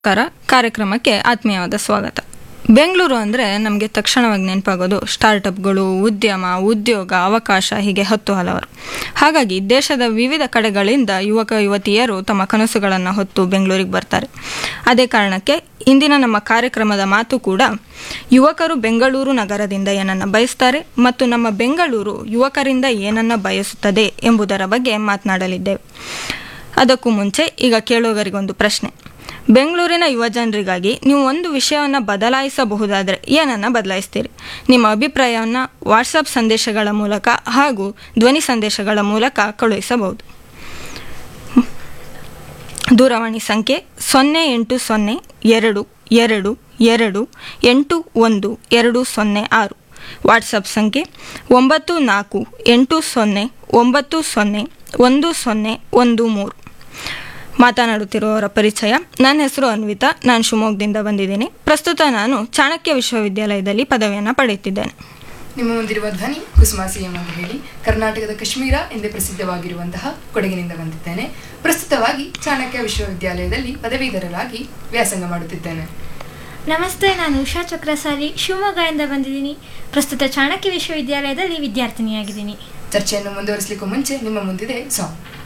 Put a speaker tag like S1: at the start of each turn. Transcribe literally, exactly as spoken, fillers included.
S1: ನಮಸ್ಕಾರ. ಕಾರ್ಯಕ್ರಮಕ್ಕೆ ಆತ್ಮೀಯವಾದ ಸ್ವಾಗತ. ಬೆಂಗಳೂರು ಅಂದರೆ ನಮಗೆ ತಕ್ಷಣವಾಗಿ ನೆನಪಾಗೋದು ಸ್ಟಾರ್ಟಪ್ಗಳು, ಉದ್ಯಮ, ಉದ್ಯೋಗ, ಅವಕಾಶ, ಹೀಗೆ ಹತ್ತು ಹಲವರು. ಹಾಗಾಗಿ ದೇಶದ ವಿವಿಧ ಕಡೆಗಳಿಂದ ಯುವಕ ಯುವತಿಯರು ತಮ್ಮ ಕನಸುಗಳನ್ನು ಹೊತ್ತು ಬೆಂಗಳೂರಿಗೆ ಬರ್ತಾರೆ. ಅದೇ ಕಾರಣಕ್ಕೆ ಇಂದಿನ ನಮ್ಮ ಕಾರ್ಯಕ್ರಮದ ಮಾತು ಕೂಡ ಯುವಕರು ಬೆಂಗಳೂರು ನಗರದಿಂದ ಏನನ್ನು ಬಯಸ್ತಾರೆ ಮತ್ತು ನಮ್ಮ ಬೆಂಗಳೂರು ಯುವಕರಿಂದ ಏನನ್ನು ಬಯಸುತ್ತದೆ ಎಂಬುದರ ಬಗ್ಗೆ ಮಾತನಾಡಲಿದ್ದೇವೆ. ಅದಕ್ಕೂ ಮುಂಚೆ ಈಗ ಕೇಳುಗರಿಗೊಂದು ಪ್ರಶ್ನೆ. ಬೆಂಗಳೂರಿನ ಯುವಜನರಿಗಾಗಿ ನೀವು ಒಂದು ವಿಷಯವನ್ನು ಬದಲಾಯಿಸಬಹುದಾದರೆ ಏನನ್ನು ಬದಲಾಯಿಸ್ತೀರಿ? ನಿಮ್ಮ ಅಭಿಪ್ರಾಯವನ್ನು ವಾಟ್ಸಪ್ ಸಂದೇಶಗಳ ಮೂಲಕ ಹಾಗೂ ಧ್ವನಿ ಸಂದೇಶಗಳ ಮೂಲಕ ಕಳುಹಿಸಬಹುದು. ದೂರವಾಣಿ ಸಂಖ್ಯೆ ಸೊನ್ನೆ ಎಂಟು ಸೊನ್ನೆ ಎರಡು ಎರಡು ಎರಡು ಎಂಟು ಒಂದು ಎರಡು ಸೊನ್ನೆ ಆರು. ವಾಟ್ಸಪ್ ಸಂಖ್ಯೆ ಒಂಬತ್ತು ನಾಲ್ಕು ಎಂಟು ಸೊನ್ನೆ ಒಂಬತ್ತು ಸೊನ್ನೆ ಒಂದು ಸೊನ್ನೆ ಒಂದು ಮೂರು. ಮಾತನಾಡುತ್ತಿರುವವರ ಪರಿಚಯ. ನನ್ನ ಹೆಸರು ಅನ್ವಿತಾ. ನಾನು ಶಿವಮೊಗ್ಗದಿಂದ ಬಂದಿದ್ದೀನಿ. ಪ್ರಸ್ತುತ ನಾನು ಚಾಣಕ್ಯ ವಿಶ್ವವಿದ್ಯಾಲಯದಲ್ಲಿ ಪದವಿಯನ್ನು ಪಡೆಯುತ್ತಿದ್ದೇನೆ.
S2: ನಿಮ್ಮ ಮುಂದಿರುವ ಧ್ವನಿ ಕುಸುಮಾ ಸಿಎಂ ಅಂತ ಹೇಳಿ ಕರ್ನಾಟಕದ ಕಾಶ್ಮೀರ ಎಂದೇ ಪ್ರಸಿದ್ಧವಾಗಿರುವಂತಹ ಕೊಡಗಿನಿಂದ ಬಂದಿದ್ದೇನೆ. ಪ್ರಸ್ತುತವಾಗಿ ಚಾಣಕ್ಯ ವಿಶ್ವವಿದ್ಯಾಲಯದಲ್ಲಿ ಪದವೀಧರರಾಗಿ ವ್ಯಾಸಂಗ ಮಾಡುತ್ತಿದ್ದೇನೆ.
S3: ನಮಸ್ತೆ, ನಾನು ಉಷಾ ಚಕ್ರಸಾಲಿ, ಶಿವಮೊಗ್ಗದಿಂದ ಬಂದಿದ್ದೀನಿ. ಪ್ರಸ್ತುತ ಚಾಣಕ್ಯ ವಿಶ್ವವಿದ್ಯಾಲಯದಲ್ಲಿ ವಿದ್ಯಾರ್ಥಿನಿಯಾಗಿದ್ದೀನಿ.
S2: ಚರ್ಚೆಯನ್ನು ಮುಂದುವರಿಸಲಿಕ್ಕೂ ಮುಂಚೆ ನಿಮ್ಮ ಮುಂದಿದೆ ಸಾಂಗ್.